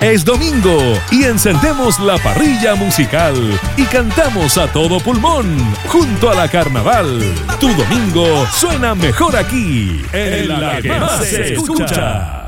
Es domingo y encendemos la parrilla musical y cantamos a todo pulmón junto a la Carnaval. Tu domingo suena mejor aquí, en la que más se escucha.